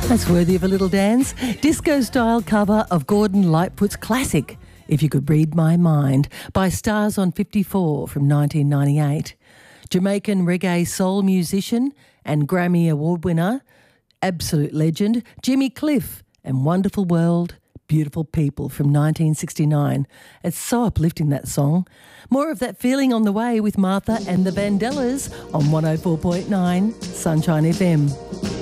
That's worthy of a little dance. Disco-style cover of Gordon Lightfoot's classic, If You Could Read My Mind, by Stars on 54 from 1998. Jamaican reggae soul musician and Grammy Award winner, absolute legend, Jimmy Cliff, and Wonderful World, Beautiful People from 1969. It's so uplifting, that song. More of that feeling on the way with Martha and the Vandellas on 104.9 Sunshine FM.